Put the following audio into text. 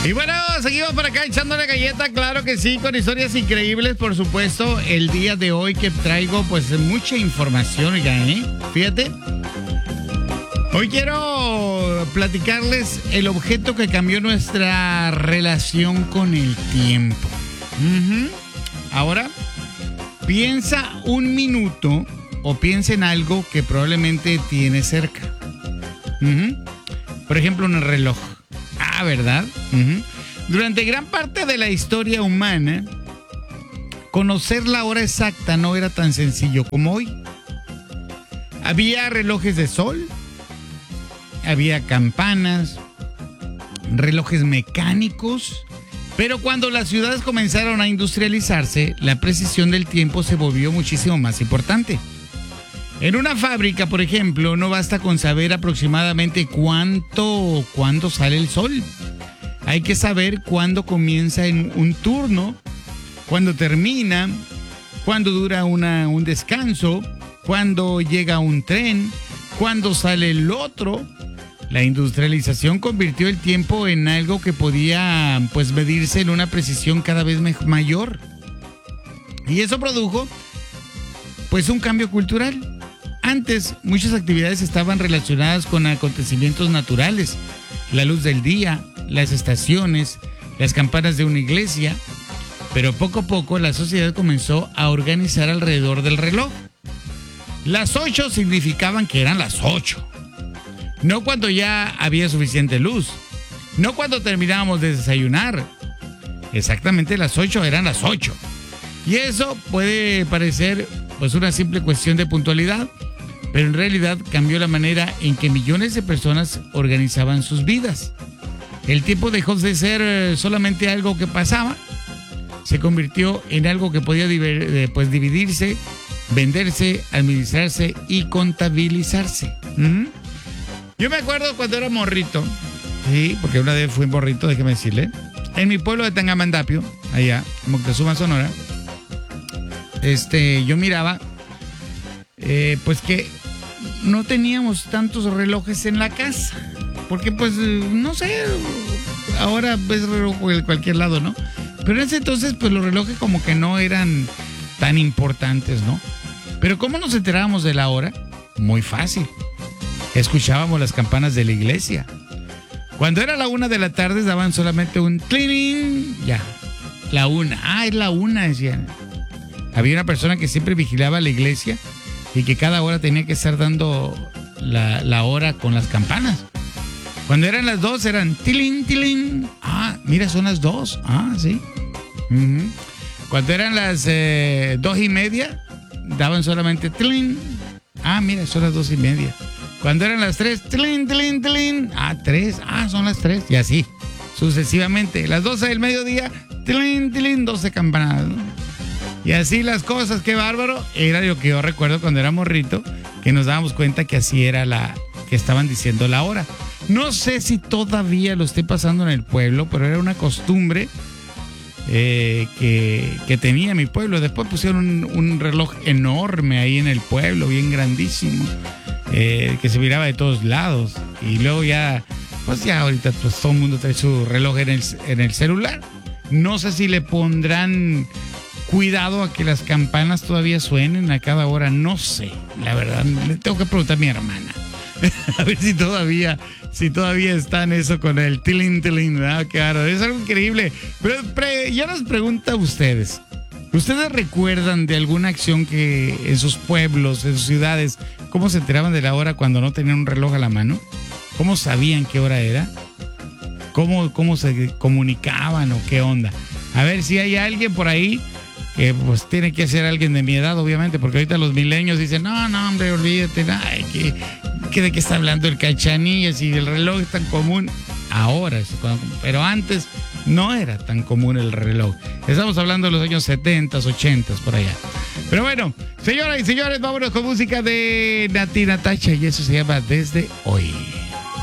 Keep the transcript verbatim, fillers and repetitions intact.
Y bueno, seguimos por acá echando la galleta, claro que sí, con historias increíbles, por supuesto. El día de hoy que traigo pues mucha información, ya, ¿eh? Fíjate. Hoy quiero platicarles el objeto que cambió nuestra relación con el tiempo. Uh-huh. Ahora, piensa un minuto o piensa en algo que probablemente tienes cerca. Uh-huh. Por ejemplo, un reloj. Ah, ¿verdad? Uh-huh. Durante gran parte de la historia humana, conocer la hora exacta no era tan sencillo como hoy. Había relojes de sol, había campanas, relojes mecánicos, pero cuando las ciudades comenzaron a industrializarse, la precisión del tiempo se volvió muchísimo más importante. En una fábrica, por ejemplo, no basta con saber aproximadamente cuánto, cuándo sale el sol. Hay que saber cuándo comienza en un turno, cuándo termina, cuándo dura una, un descanso, cuándo llega un tren, cuándo sale el otro. La industrialización convirtió el tiempo en algo que podía pues medirse en una precisión cada vez mayor. Y eso produjo pues un cambio cultural. Antes, muchas actividades estaban relacionadas con acontecimientos naturales, la luz del día, las estaciones, las campanas de una iglesia, pero poco a poco la sociedad comenzó a organizar alrededor del reloj. Las ocho significaban que eran las ocho, no cuando ya había suficiente luz, no cuando terminábamos de desayunar. Exactamente las ocho eran las ocho. Y eso puede parecer pues una simple cuestión de puntualidad, pero en realidad cambió la manera en que millones de personas organizaban sus vidas. El tiempo dejó de ser solamente algo que pasaba, se convirtió en algo que podía pues, dividirse, venderse, administrarse y contabilizarse. ¿Mm? Yo me acuerdo cuando era morrito, sí, porque una vez fui morrito, déjeme decirle, en mi pueblo de Tangamandapio, allá, en Moctezuma, Sonora, este, yo miraba, eh, pues que no teníamos tantos relojes en la casa, porque pues, no sé, ahora ves reloj en cualquier lado, ¿no? Pero en ese entonces, pues los relojes como que no eran tan importantes, ¿no? Pero ¿cómo nos enterábamos de la hora? Muy fácil. Escuchábamos las campanas de la iglesia. Cuando era la una de la tarde daban solamente un cleaning, ya, la una, ah, es la una, decían. Había una persona que siempre vigilaba la iglesia y que cada hora tenía que estar dando la, la hora con las campanas. Cuando eran las dos eran tilín, tilín. Ah, mira, son las dos. Ah, sí. Uh-huh. Cuando eran las eh, dos y media, daban solamente tilín. Ah, mira, son las dos y media. Cuando eran las tres, tilín, tilín, tilín. Ah, tres. Ah, son las tres. Y así, sucesivamente. Las doce del mediodía, tilín, tilín, doce campanadas, ¿no? Y así las cosas, qué bárbaro. Era lo que yo recuerdo cuando era morrito, que nos dábamos cuenta que así era la, que estaban diciendo la hora. No sé si todavía lo esté pasando en el pueblo, pero era una costumbre eh, que, que tenía mi pueblo. Después pusieron un, un reloj enorme ahí en el pueblo, bien grandísimo, eh, que se miraba de todos lados. Y luego ya, pues ya ahorita pues todo el mundo trae su reloj en el, en el celular. No sé si le pondrán cuidado a que las campanas todavía suenen a cada hora, no sé, la verdad, le tengo que preguntar a mi hermana a ver si todavía si todavía están eso con el tilín tilín, ¿verdad? Claro, es algo increíble. Pero pre, ya nos pregunto a ustedes, ¿ustedes recuerdan de alguna acción que en sus pueblos, en sus ciudades, cómo se enteraban de la hora cuando no tenían un reloj a la mano? ¿Cómo sabían qué hora era? ¿Cómo, cómo se comunicaban o qué onda? A ver si hay alguien por ahí que pues tiene que ser alguien de mi edad, obviamente, porque ahorita los milenios dicen, no, no, hombre, olvídate, ay, que, que de qué está hablando el Cachanilla, si el reloj es tan común. Ahora, pero antes no era tan común el reloj. Estamos hablando de los años setenta, ochenta, por allá. Pero bueno, señoras y señores, vámonos con música de Nati Natasha y eso se llama Desde Hoy.